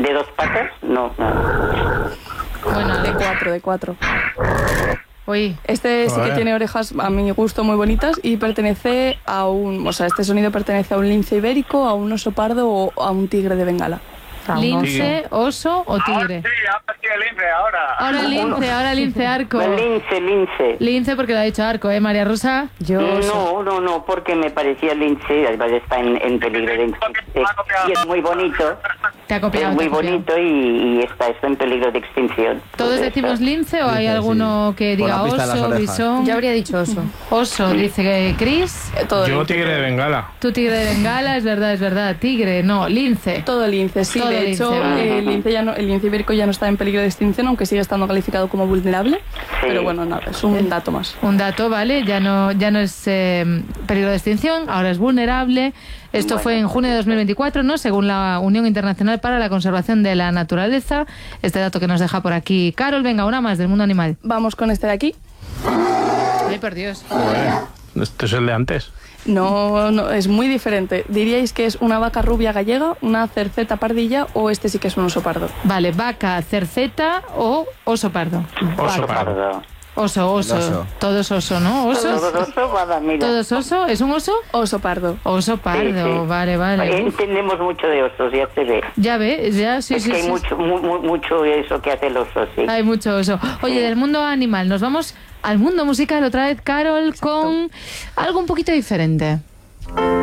¿De 2 patas? No. Bueno, De cuatro. Uy, Este sí que tiene orejas, a mi gusto, muy bonitas y pertenece a este sonido pertenece a un lince ibérico, a un oso pardo o a un tigre de Bengala. lince, oso o tigre. Ahora sí, el lince, ahora. Ahora lince arco. Lince. Lince porque lo ha dicho arco, María Rosa. No, porque me parecía lince, además está en peligro de extinción. Y es muy bonito. Te ha copiado. Es muy bonito y está en peligro de extinción. ¿Todos decimos lince o hay alguno que diga oso, bisón? Yo habría dicho oso. Oso, dice Cris. Yo tigre de Bengala. Tu tigre de Bengala, es verdad. Tigre, no, lince. Todo lince, sí. Todo De hecho, lince, el lince ibérico ya no está en peligro de extinción, aunque sigue estando calificado como vulnerable. Sí. Pero bueno, nada, es un dato más. Un dato, ¿vale? Ya no es peligro de extinción, ahora es vulnerable. Esto fue en junio de 2024, ¿no? Según la Unión Internacional para la Conservación de la Naturaleza. Este dato que nos deja por aquí Carol. Venga, una más del mundo animal. Vamos con este de aquí. Ay, por Dios. Joder, este es el de antes. No, es muy diferente. ¿Diríais que es una vaca rubia gallega, una cerceta pardilla o este sí que es un oso pardo? Vale, vaca, cerceta o oso pardo. Oso pardo. Oso. Todos oso, ¿no? ¿Osos? Todo oso, nada, mira. ¿Todos oso? ¿Es un oso? Oso pardo. Oso pardo, Sí. vale. Entendemos mucho de osos, ya se ve. Ya ves, sí. Es que hay mucho eso que hace el oso, sí. Hay mucho oso. Oye, del mundo animal, nos vamos al mundo musical otra vez, Carol, con algo un poquito diferente.